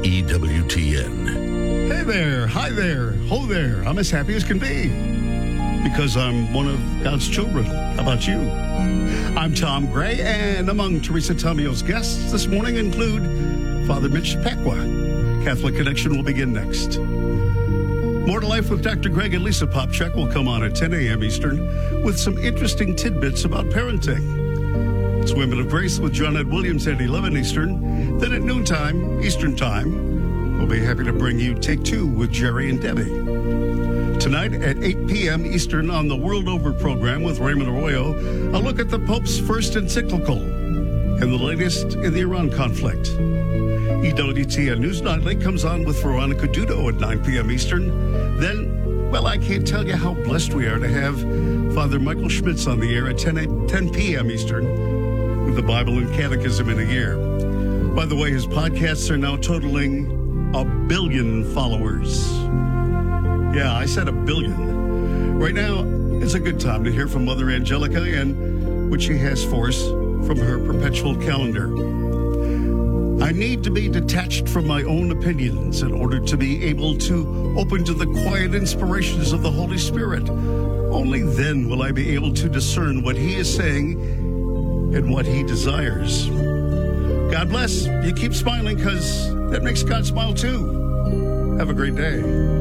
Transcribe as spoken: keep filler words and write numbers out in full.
E W T N. Hey there, hi there, ho there. I'm as happy as can be because I'm one of God's children. How about you? I'm Tom Gray, and among Teresa Tomio's guests this morning include Father Mitch Pacwa. Catholic Connection will begin next. More to Life with Doctor Greg and Lisa Popchak will come on at ten a.m. Eastern with some interesting tidbits about parenting. It's Women of Grace with John Ed Williams at eleven Eastern. Then at noontime, Eastern Time, we'll be happy to bring you Take Two with Jerry and Debbie. Tonight at eight p.m. Eastern on the World Over program with Raymond Arroyo, a look at the Pope's first encyclical and the latest in the Iran conflict. E W T N News Nightly comes on with Veronica Dudo at nine p.m. Eastern. Then, well, I can't tell you how blessed we are to have Father Michael Schmitz on the air at ten p.m. Eastern with the Bible and Catechism in a year. By the way, his podcasts are now totaling a billion followers. Yeah, I said a billion. Right now, it's a good time to hear from Mother Angelica and what she has for us from her perpetual calendar. I need to be detached from my own opinions in order to be able to open to the quiet inspirations of the Holy Spirit. Only then will I be able to discern what He is saying and what He desires. God bless. You keep smiling because that makes God smile too. Have a great day.